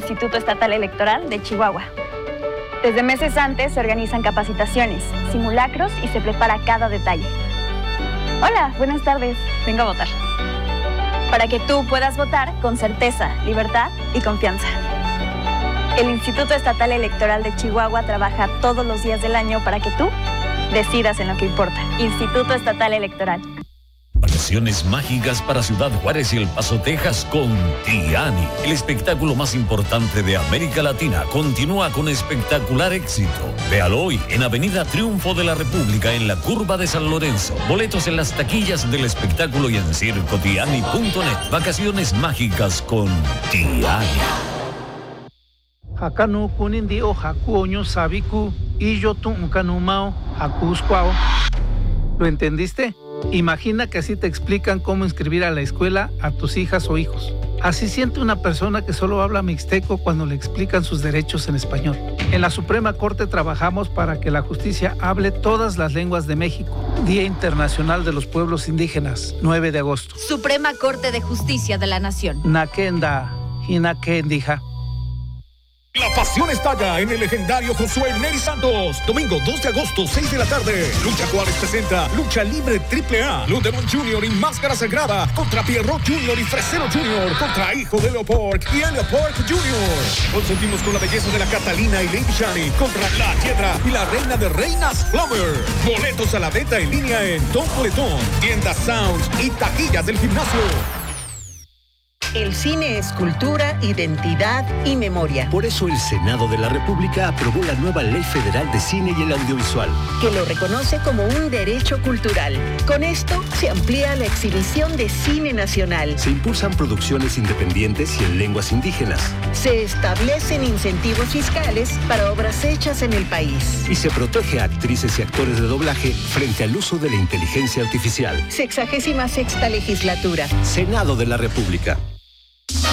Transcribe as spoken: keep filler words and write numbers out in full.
Instituto Estatal Electoral de Chihuahua. Desde meses antes se organizan capacitaciones, simulacros y se prepara cada detalle. Hola, buenas tardes. Vengo a votar. Para que tú puedas votar con certeza, libertad y confianza. El Instituto Estatal Electoral de Chihuahua trabaja todos los días del año para que tú decidas en lo que importa. Instituto Estatal Electoral. Vacaciones mágicas para Ciudad Juárez y El Paso, Texas con Tiani. El espectáculo más importante de América Latina continúa con espectacular éxito. Véalo hoy en Avenida Triunfo de la República en la curva de San Lorenzo. Boletos en las taquillas del espectáculo y en circo tiani punto net. Vacaciones mágicas con Tiani. Hakanu kunindi o hakuoño sabiku y yo tu kanumao hakuskwao. ¿Lo entendiste? Imagina que así te explican cómo inscribir a la escuela a tus hijas o hijos. Así siente una persona que solo habla mixteco cuando le explican sus derechos en español. En la Suprema Corte trabajamos para que la justicia hable todas las lenguas de México. Día Internacional de los Pueblos Indígenas, nueve de agosto. Suprema Corte de Justicia de la Nación. Nakenda, Hinakendija. La pasión estalla en el legendario Josué Neri Santos. Domingo dos de agosto, seis de la tarde. Lucha Juárez presenta Lucha Libre triple A. Ludeman junior y Máscara Sagrada contra Pierrot junior y Fresero junior contra Hijo de Leopork y Leopork junior Consentimos con la belleza de la Catalina y Lady Shani contra La Hiedra y la Reina de Reinas Flower. Boletos a la venta en línea en Don Boletón, tiendas Sounds y taquillas del gimnasio. El cine es cultura, identidad y memoria. Por eso el Senado de la República aprobó la nueva Ley Federal de Cine y el Audiovisual, que lo reconoce como un derecho cultural. Con esto se amplía la exhibición de cine nacional. Se impulsan producciones independientes y en lenguas indígenas. Se establecen incentivos fiscales para obras hechas en el país. Y se protege a actrices y actores de doblaje frente al uso de la inteligencia artificial. Sexagésima sexta legislatura. Senado de la República.